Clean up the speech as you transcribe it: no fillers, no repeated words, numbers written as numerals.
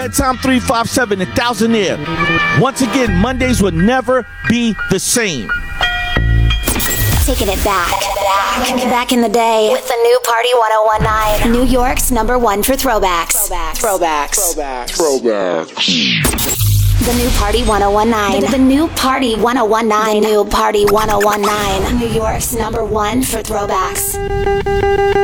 Tom 357 and Thousandaire. Once again, Mondays will never be the same. Taking it back. Back in the day with the new Party 1019. New York's #1 for throwbacks. The new Party 1019. The new Party 1019. The new Party 1019. New York's #1 for throwbacks.